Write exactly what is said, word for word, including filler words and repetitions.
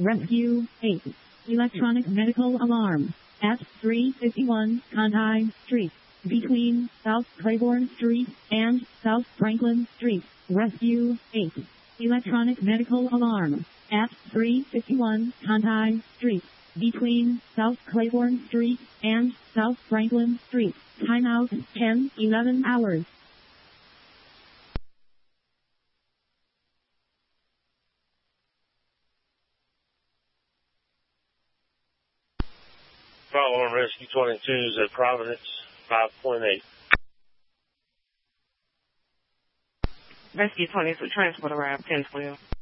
Rescue eight. Electronic medical alarm. At three fifty-one Conti Street. Between South Claiborne Street and South Franklin Street. Rescue eight. Electronic medical alarm. At three fifty-one Conti Street. Between South Claiborne Street and South Franklin Street. Timeout ten eleven hours. Following Rescue twenty-twos at Providence, five point eight. Rescue twenty-two, transport arrived ten twelve.